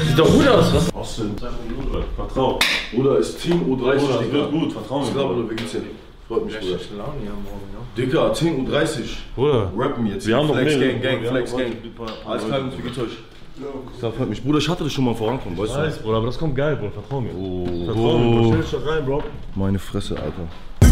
Sieht doch gut aus, was? Was denn? Vertrau. Bruder, ist Team U30, Bruder, das Digga. wird gut, vertrau mir. Ich glaube, du geht's ja. Freut mich, Bruder. Laune hier morgen, ja. Digga, Team U30. Bruder. Rappen jetzt. Wir haben noch Flex mehrere. Gang, Flex Wir haben Gang. noch Alles klar, wie geht's euch? Das freut mich. Bruder, ich hatte das schon mal vorankommen, weißt du? Bruder, aber das kommt geil, Bruder, vertrau mir. Oh, Vertrau mir, Bro. Stell dich doch rein, Bro. Meine Fresse, Alter.